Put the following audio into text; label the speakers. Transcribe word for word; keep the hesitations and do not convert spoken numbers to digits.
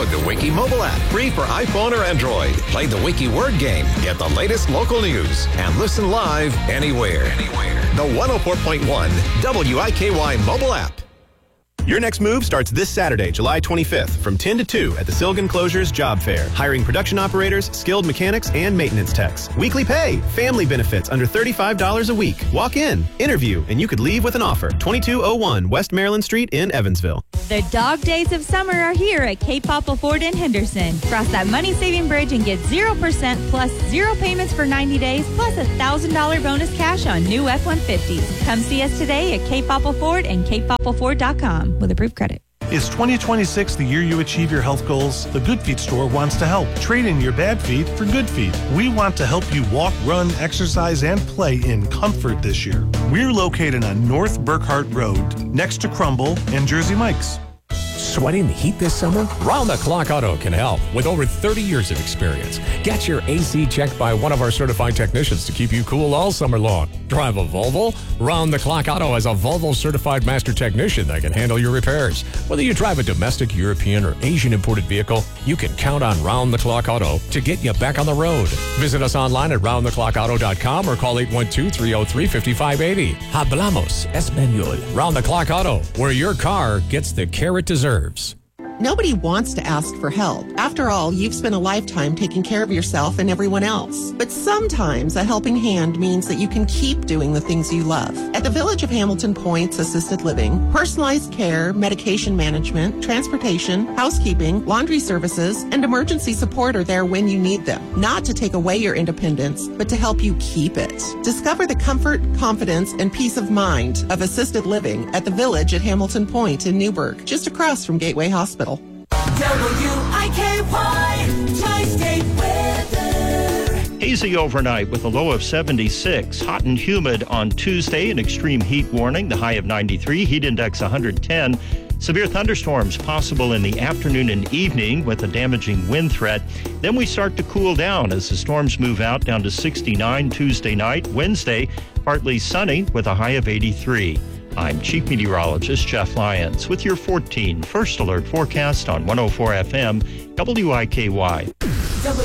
Speaker 1: Download the Wiki mobile app, free for iPhone or Android. Play the Wiki word game, get the latest local news, and listen live anywhere. Anywhere. The one oh four point one W I K Y mobile app.
Speaker 2: Your next move starts this Saturday, July twenty-fifth, from ten to two at the Silgan Closures Job Fair. Hiring production operators, skilled mechanics, and maintenance techs. Weekly pay, family benefits under thirty-five dollars a week. Walk in, interview, and you could leave with an offer. twenty-two oh one West Maryland Street in Evansville.
Speaker 3: The dog days of summer are here at Cape Popple Ford in Henderson. Cross that money-saving bridge and get zero percent plus zero payments for ninety days, plus a one thousand dollars bonus cash on new F one fifties. Come see us today at Cape Popple Ford and cape popple ford dot com with approved credit.
Speaker 4: Is twenty twenty-six the year you achieve your health goals? The Good Feet store wants to help. Trade in your bad feet for good feet. We want to help you walk, run, exercise, and play in comfort this year. We're located on North Burkhart Road, next to Crumble and Jersey Mike's.
Speaker 5: Sweating the heat this summer? Round the Clock Auto can help with over thirty years of experience. Get your A C checked by one of our certified technicians to keep you cool all summer long. Drive a Volvo? Round the Clock Auto has a Volvo certified master technician that can handle your repairs. Whether you drive a domestic, European, or Asian imported vehicle, you can count on Round the Clock Auto to get you back on the road. Visit us online at round the clock auto dot com or call eight one two, three oh three, five five eight oh. Hablamos Español. Round the Clock Auto, where your car gets the care it deserves.
Speaker 6: Nobody wants to ask for help. After all, you've spent a lifetime taking care of yourself and everyone else. But sometimes a helping hand means that you can keep doing the things you love. At the Village of Hamilton Points Assisted Living, personalized care, medication management, transportation, housekeeping, laundry services, and emergency support are there when you need them. Not to take away your independence, but to help you keep it. Discover the comfort, confidence, and peace of mind of assisted living at the Village at Hamilton Point in Newburgh, just across from Gateway Hospital.
Speaker 7: W I K Y Tri-State Weather.
Speaker 8: Hazy overnight with a low of seventy-six. Hot and humid on Tuesday, an extreme heat warning, the high of ninety-three, heat index one hundred ten. Severe thunderstorms possible in the afternoon and evening with a damaging wind threat. Then we start to cool down as the storms move out down to sixty-nine Tuesday night. Wednesday, partly sunny with a high of eighty-three. I'm Chief Meteorologist Jeff Lyons with your fourteen First Alert forecast on one oh four F M W I K Y.